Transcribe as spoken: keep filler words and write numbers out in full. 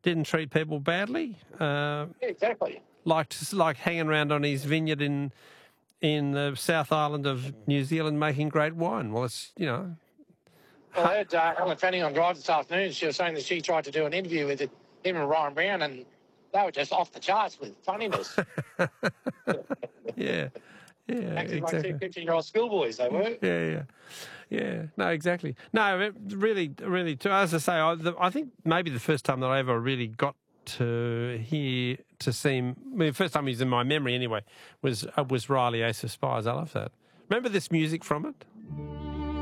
didn't treat people badly. Uh, Yeah, exactly. Liked like hanging around on his vineyard in in the South Island of New Zealand, making great wine. Well, it's you know. Well, I heard uh, Ellen Fanning on Drive this afternoon. She was saying that she tried to do an interview with it, him and Ryan Brown, and they were just off the charts with funniness. yeah, yeah, Acting exactly. like two fifteen-year-old schoolboys, they were. Yeah, yeah, yeah. No, exactly. No, it really, really. To, as I say, I, the, I think maybe the first time that I ever really got to hear to see him. I mean, the first time he was in my memory anyway was uh, was Riley Ace of Spies. I love that. Remember this music from it?